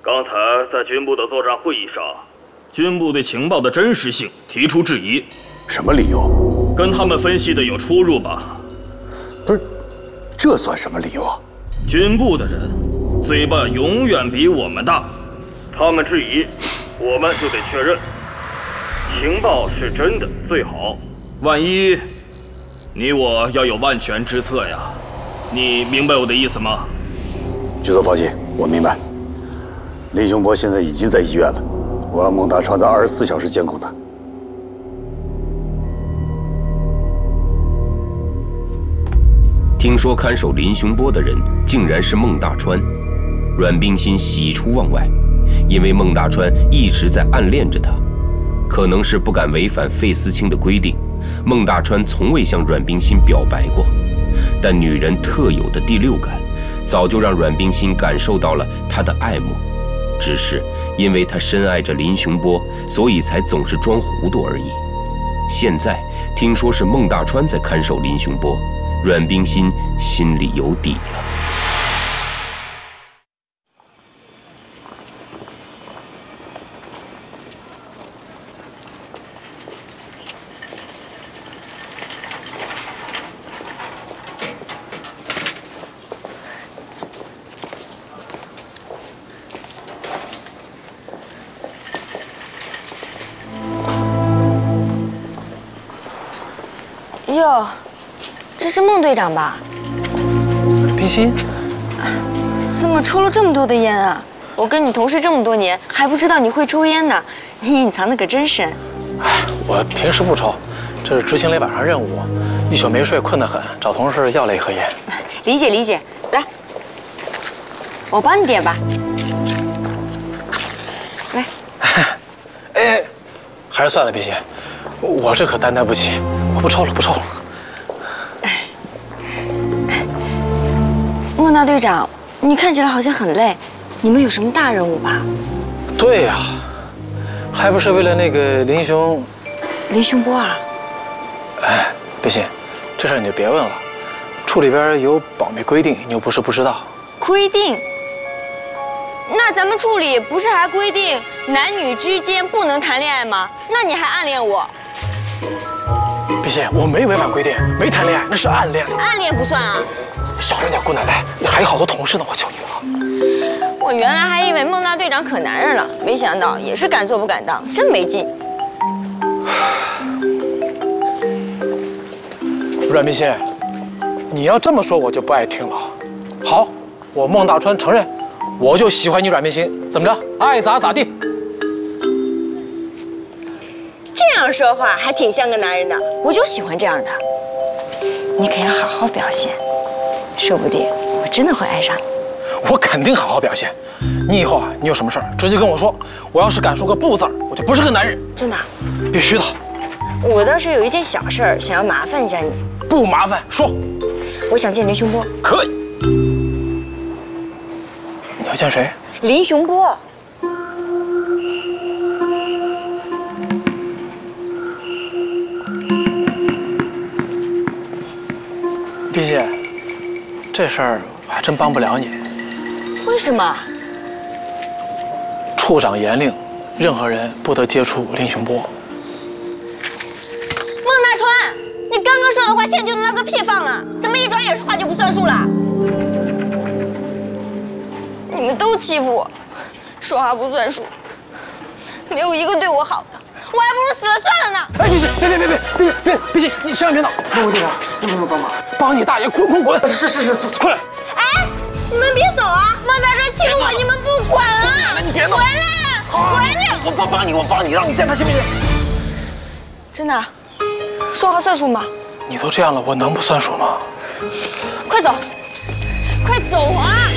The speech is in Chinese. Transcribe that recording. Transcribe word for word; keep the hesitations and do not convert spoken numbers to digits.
刚才在军部的作战会议上，军部对情报的真实性提出质疑。 什么理由？ 跟他们分析的有出入吧？ 不是，这算什么理由啊？ 军部的人嘴巴永远比我们大，他们质疑，我们就得确认，情报是真的最好。万一你我要有万全之策呀，你明白我的意思吗？ 局座放心，我明白。林雄波现在已经在医院了，我让孟大川在二十四小时监控他。 听说看守林雄波的人竟然是孟大川，阮冰心喜出望外，因为孟大川一直在暗恋着她，可能是不敢违反费思清的规定，孟大川从未向阮冰心表白过，但女人特有的第六感早就让阮冰心感受到了他的爱慕，只是因为他深爱着林雄波，所以才总是装糊涂而已。现在听说是孟大川在看守林雄波，阮冰心心里有底了。 哟，这是孟队长吧？ 冰心， 怎么抽了这么多的烟啊？我跟你同事这么多年，还不知道你会抽烟呢，你隐藏的可真深。 哎，我平时不抽，这是执行了一晚上任务，一宿没睡，困得很，找同事要了一盒烟。 理解理解，来，我帮你点吧。来， 哎，还是算了，冰心，我这可担待不起，我不抽了，不抽了。 孟大队长，你看起来好像很累，你们有什么大任务吧？ 对呀，还不是为了那个林雄。 林雄波啊？ 哎，冰心，这事你就别问了，处里边有保密规定，你又不是不知道。 规定？那咱们处里不是还规定男女之间不能谈恋爱吗？那你还暗恋我？ 冰心，我没违反规定，没谈恋爱，那是暗恋。 暗恋不算啊。 小声点，姑奶奶，你还有好多同事呢，我求你了。 我原来还以为孟大队长可男人了，没想到也是敢做不敢当，真没劲。 阮冰心，你要这么说我就不爱听了。好，我孟大川承认，我就喜欢你阮冰心，怎么着，爱咋咋地。 这样说话还挺像个男人的，我就喜欢这样的。你可要好好表现。说不定我真的会爱上你。 我肯定好好表现。你以后啊，你有什么事儿直接跟我说。我要是敢说个不字儿，我就不是个男人。 真的？ 必须的。 我倒是有一件小事儿，想要麻烦一下你。 不麻烦，说。 我想见林雄波。 可以。你要见谁？ 林雄波。 冰心，这事儿我还真帮不了你。 为什么？ 处长严令，任何人不得接触林雄波。孟大川，你刚刚说的话，现在就能当个屁放了？怎么一转眼话就不算数了？你们都欺负我，说话不算数，没有一个对我好的，我还不如死了算了呢。 哎，冰心，别别别别别别别心，你千万别闹！孟队长，能不能帮忙？帮你大爷，滚滚滚！是是是，快来！ 哎，你们别走啊！孟大川欺负我，你们不管了！ 你别闹！ 回来，回来！ 我帮帮你，我帮你，让你见他行不行？ 真的，说话算数吗？ 你都这样了，我能不算数吗？ 快走，快走啊！